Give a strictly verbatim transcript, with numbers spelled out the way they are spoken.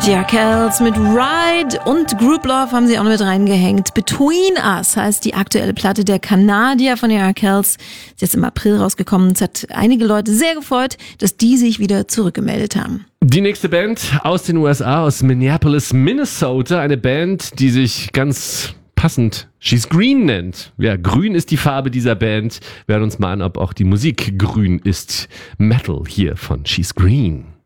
Die Arkells mit Ride und Group Love haben sie auch noch mit reingehängt. Between Us heißt die aktuelle Platte der Kanadier von den Arkells. Ist jetzt im April rausgekommen. Es hat einige Leute sehr gefreut, dass die sich wieder zurückgemeldet haben. Die nächste Band aus den U S A, aus Minneapolis, Minnesota. Eine Band, die sich ganz passend She's Green nennt. Ja, grün ist die Farbe dieser Band. Wir hören uns mal an, ob auch die Musik grün ist. Metal hier von She's Green.